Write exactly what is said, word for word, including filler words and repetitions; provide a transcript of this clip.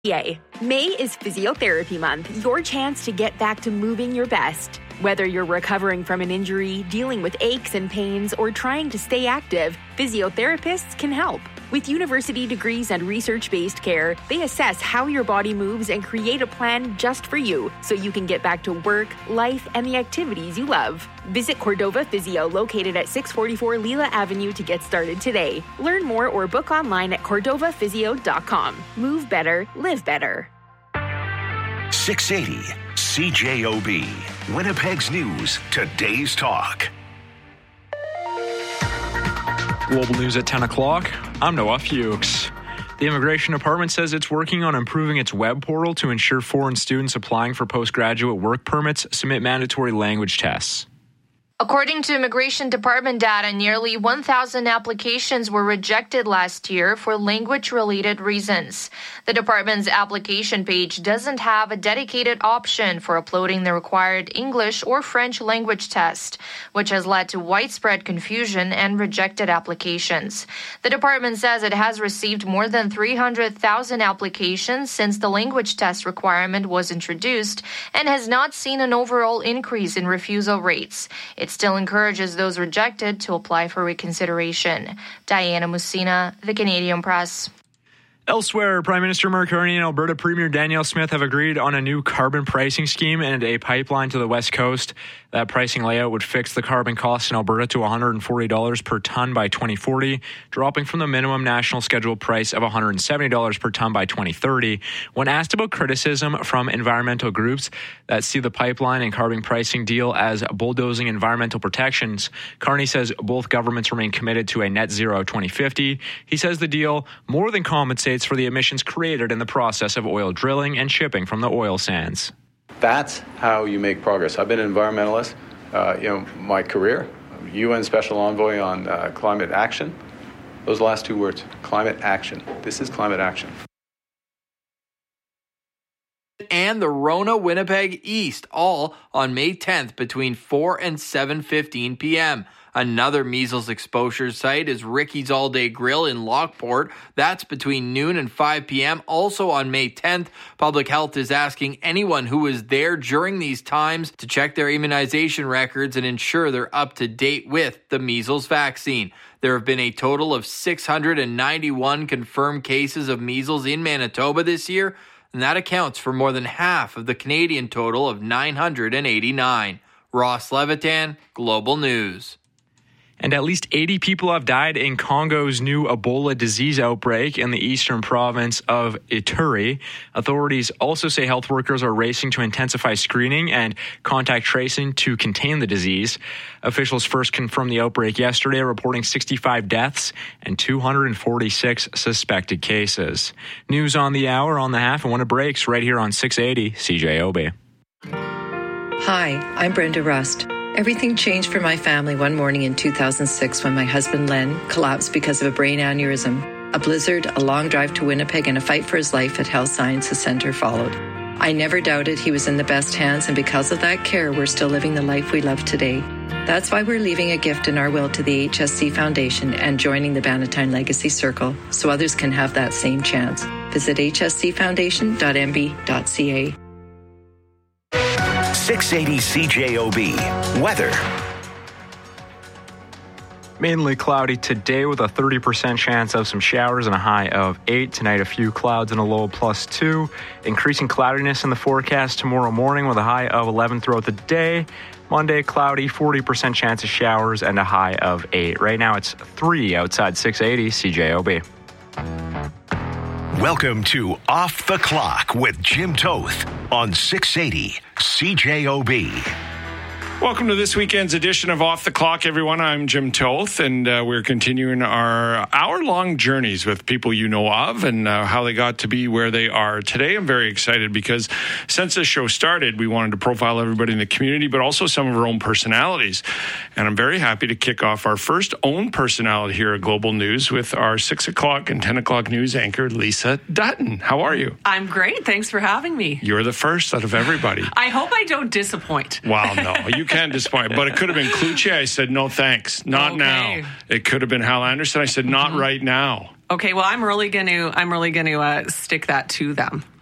Yay. May is Physiotherapy Month, your chance to get back to moving your best. Whether you're recovering from an injury, dealing with aches and pains, or trying to stay active, physiotherapists can help. With university degrees and research-based care, they assess how your body moves and create a plan just for you, so you can get back to work, life, and the activities you love. Visit Cordova Physio, located at six forty-four Lila Avenue, to get started today. Learn more or book online at cordova physio dot com. Move better, live better. six eighty C J O B, Winnipeg's News, Today's Talk. Global News at ten o'clock. I'm Noah Fuchs. The Immigration Department says it's working on improving its web portal to ensure foreign students applying for postgraduate work permits submit mandatory language tests. According to Immigration Department data, nearly one thousand applications were rejected last year for language-related reasons. The department's application page doesn't have a dedicated option for uploading the required English or French language test, which has led to widespread confusion and rejected applications. The department says it has received more than three hundred thousand applications since the language test requirement was introduced and has not seen an overall increase in refusal rates. It still encourages those rejected to apply for reconsideration. Diana Musina, The Canadian Press. Elsewhere, Prime Minister Mark Carney and Alberta Premier Danielle Smith have agreed on a new carbon pricing scheme and a pipeline to the West Coast. That pricing layout would fix the carbon cost in Alberta to one hundred forty dollars per ton by twenty forty, dropping from the minimum national scheduled price of one hundred seventy dollars per ton by twenty thirty. When asked about criticism from environmental groups that see the pipeline and carbon pricing deal as bulldozing environmental protections, Carney says both governments remain committed to a net zero twenty fifty. He says the deal more than compensates for the emissions created in the process of oil drilling and shipping from the oil sands. That's how you make progress. I've been an environmentalist, uh, you know, my career, U N Special Envoy on uh, climate action. Those last two words, climate action. This is climate action. And the Rona Winnipeg East, all on May tenth between four and seven fifteen p.m. Another measles exposure site is Ricky's All Day Grill in Lockport. That's between noon and five p.m. Also on May tenth, Public Health is asking anyone who was there during these times to check their immunization records and ensure they're up to date with the measles vaccine. There have been a total of six hundred ninety-one confirmed cases of measles in Manitoba this year, and that accounts for more than half of the Canadian total of nine hundred eighty-nine. Ross Levitan, Global News. And at least eighty people have died in Congo's new Ebola disease outbreak in the eastern province of Ituri. Authorities also say health workers are racing to intensify screening and contact tracing to contain the disease. Officials first confirmed the outbreak yesterday, reporting sixty-five deaths and two hundred forty-six suspected cases. News on the hour, on the half, and when it breaks, right here on six eighty C J O B. Hi, I'm Brenda Rust. Everything changed for my family one morning in two thousand six when my husband Len collapsed because of a brain aneurysm. A blizzard, a long drive to Winnipeg, and a fight for his life at Health Sciences Centre followed. I never doubted he was in the best hands, and because of that care, we're still living the life we love today. That's why we're leaving a gift in our will to the H S C Foundation and joining the Bannatyne Legacy Circle so others can have that same chance. Visit h s c foundation dot m b dot c a. six eighty C J O B. Weather. Mainly cloudy today with a thirty percent chance of some showers and a high of eight. Tonight, a few clouds and a low of plus two. Increasing cloudiness in the forecast tomorrow morning with a high of eleven throughout the day. Monday, cloudy, forty percent chance of showers and a high of eight. Right now, it's three outside six eighty C J O B. Welcome to Off the Clock with Jim Toth on six eighty C J O B. Welcome to this weekend's edition of Off the Clock, everyone. I'm Jim Toth, and uh, we're continuing our hour-long journeys with people you know of and uh, how they got to be where they are today. I'm very excited because since this show started, we wanted to profile everybody in the community, but also some of our own personalities. And I'm very happy to kick off our first own personality here at Global News with our six o'clock and ten o'clock news anchor, Lisa Dutton. How are you? I'm great. Thanks for having me. You're the first out of everybody. I hope I don't disappoint. Well, no, you can't disappoint. But it could have been Kluche. I said, no, thanks. Not okay. now. It could have been Hal Anderson. I said, not mm-hmm. right now. Okay, well, I'm really going to I'm really going to uh, stick that to them.